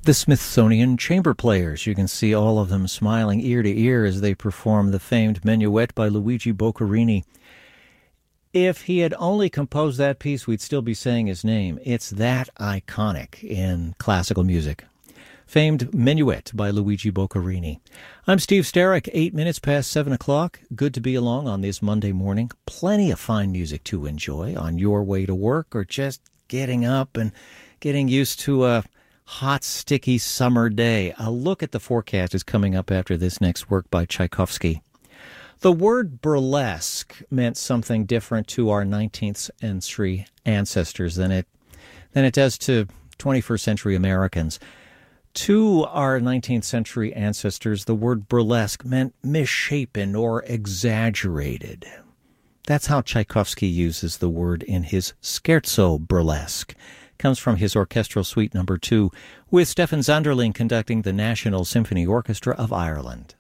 the Smithsonian Chamber Players. You can see all of them smiling ear to ear as they perform the famed Minuet by Luigi Boccherini. If he had only composed that piece, we'd still be saying his name. It's that iconic in classical music. Famed Minuet by Luigi Boccherini. I'm Steve Starrick, 8 minutes past 7 o'clock. Good to be along on this Monday morning. Plenty of fine music to enjoy on your way to work or just getting up and getting used to a hot, sticky summer day. A look at the forecast is coming up after this next work by Tchaikovsky. The word burlesque meant something different to our 19th century ancestors than it does to 21st century Americans. To our 19th century ancestors, the word burlesque meant misshapen or exaggerated. That's how Tchaikovsky uses the word in his Scherzo Burlesque. Comes from his Orchestral Suite No. 2, with Stefan Zonderling conducting the National Symphony Orchestra of Ireland.